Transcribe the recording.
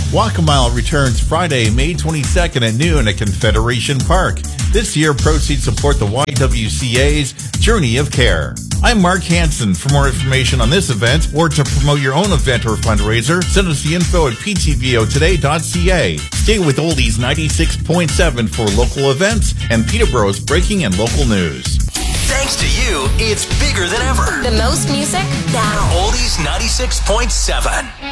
Walk a Mile returns Friday, May 22nd at noon at Confederation Park. This year, proceeds support the YWCA's Journey of Care. I'm Mark Hansen. For more information on this event or to promote your own event or fundraiser, send us the info at ptvotoday.ca. Stay with Oldies 96.7 for local events and Peterborough's breaking and local news. Thanks to you, it's bigger than ever. The most music now. Oldies 96.7.